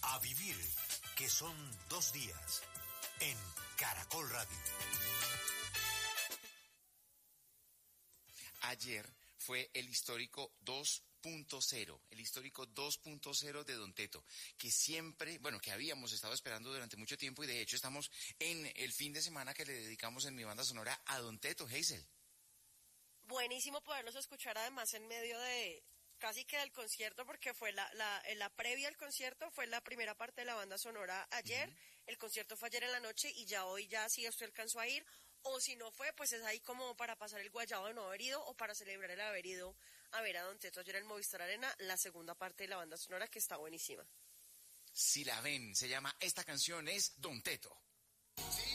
A vivir, que son 2 días, en Caracol Radio. Ayer fue el histórico 2.0 de Don Teto, que siempre, que habíamos estado esperando durante mucho tiempo, y de hecho estamos en el fin de semana que le dedicamos en mi banda sonora a Don Teto. Hazel. Buenísimo poderlos escuchar además en medio de casi que del concierto, porque fue la previa al concierto, fue la primera parte de la banda sonora ayer, El concierto fue ayer en la noche y ya hoy si usted alcanzó a ir, o si no fue, pues es ahí como para pasar el guayabo de no haber ido o para celebrar el haber ido a ver a Don Teto ayer en Movistar Arena, la segunda parte de la banda sonora que está buenísima. Si la ven, se llama, esta canción es Don Teto.